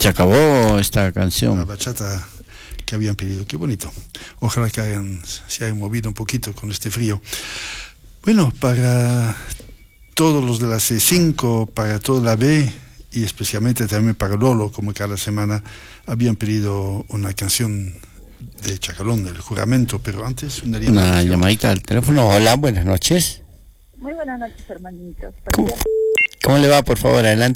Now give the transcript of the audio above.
Se acabó esta canción. La bachata que habían pedido. Qué bonito. Ojalá que se hayan movido un poquito con este frío. Bueno, para todos los de la C5, para toda la B y especialmente también para Lolo, como cada semana, habían pedido una canción de Chacalón, del juramento, pero antes una llamadita al teléfono. Hola, buenas noches. Muy buenas noches, hermanitos. ¿Cómo le va, por favor? Adelante.